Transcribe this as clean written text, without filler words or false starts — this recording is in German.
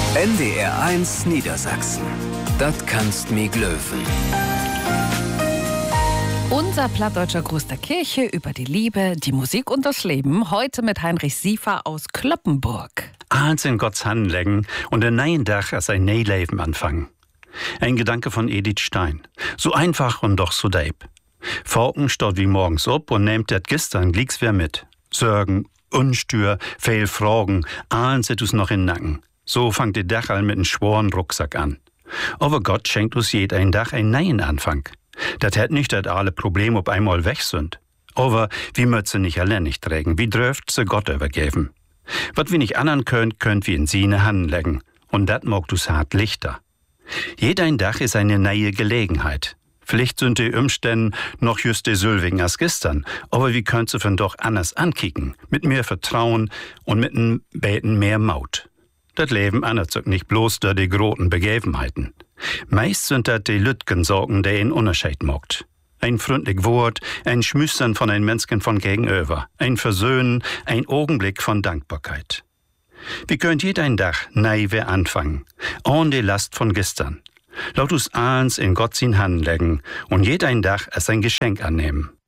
NDR1 Niedersachsen. Das kannst mi glöwen. Unser plattdeutscher Gruß der Kirche über die Liebe, die Musik und das Leben. Heute mit Heinrich Siefer aus Cloppenburg. Eins in Gottes Hand legen und ein neuen Tag als ein neues Leben anfangen. Ein Gedanke von Edith Stein. So einfach und doch so deep. Volken steht wie morgens up und nehmt das gestern glicks wer mit. Sorgen, Unstür, viel Fragen, ahlen sit us noch in Nacken. So fangt die Dachal mit einem schworen Rucksack an. Aber Gott schenkt uns jed ein Dach einen neuen Anfang. Das hätt nicht, dass alle Probleme auf einmal weg sind. Aber wie möcht sie nicht allein nicht trägen, wie dürft sie Gott übergeben. Wat wir nicht andern könnt wir in sine Hand legen. Und dat mogt us hart lichter. Jed ein Dach ist eine neue Gelegenheit. Vielleicht sind die Umstände noch just die Sülwing als gestern, aber wie könnt sie von doch anders ankicken, mit mehr Vertrauen und mit n Beten mehr Maut. Das Leben ändert sich nicht bloß durch die großen Begebenheiten. Meist sind das die Lütgen Sorgen, die einen Unterschied macht. Ein freundlich Wort, ein Schmüstern von ein Menschen von gegenüber, ein Versöhnen, ein Augenblick von Dankbarkeit. Wie könnt jeder ein Dach neu wer anfangen, ohne die Last von gestern. Laut uns eins in Gott sin Hand legen und jeder ein Dach als ein Geschenk annehmen.